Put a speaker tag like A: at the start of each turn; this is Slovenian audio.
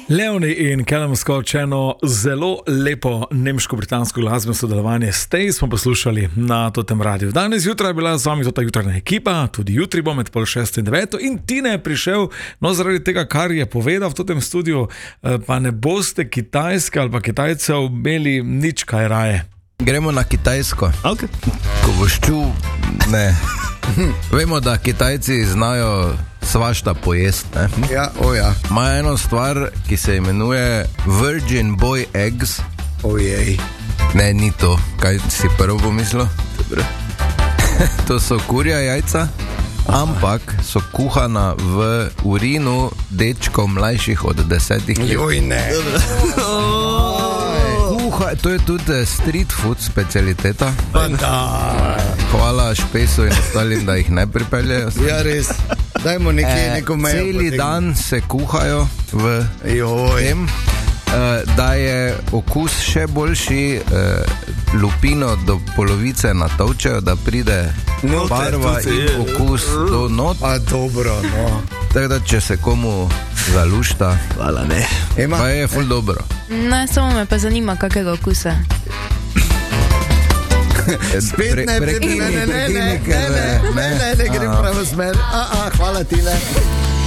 A: Leoni in Callum Scott, eno zelo lepo nemško-britansko glasbeno sodelovanje Stay smo poslušali na tem radiju. Danes zjutraj je bila z vami ta jutranja ekipa, tudi jutri bo med 6:30 in 9:00 in Tine je prišel, no zaradi tega, kar je povedal v tem studiu, pa ne boste Kitajske ali pa Kitajcev imeli nič kaj raje.
B: Gremo na Kitajsko.
A: Okay.
B: Ko boš čul, ne. Vemo, da Kitajci znajo svašta pojesti, ne?
C: Ja,
B: Imajo eno stvar, ki se imenuje Virgin Boy Eggs.
C: Ojej.
B: Ne, ni to. Kaj si prvo pomislil?
C: Dobro.
B: To so kurja jajca, ampak so kuhana v urinu dečkov mlajših od 10 let.
C: Joj, ne.
B: To je tudi street food specialiteta.
C: Da.
B: Hvala Špesu in ostalim, da jih ne pripeljejo.
C: Ja, res. Dajmo neko mejo.
B: Celi dan se kuhajo v tem, da je okus še boljši, lupino do polovice natovčejo, da pride barva in okus do not.
C: A dobro, no.
B: Tako da, če se komu zalušta,
C: Hvala, ne.
B: pa je ful dobro.
D: Ne, samo me pa zanima, kakega okusa.
C: Spet ne, ne grem pravo smer. Hvala ti, ne.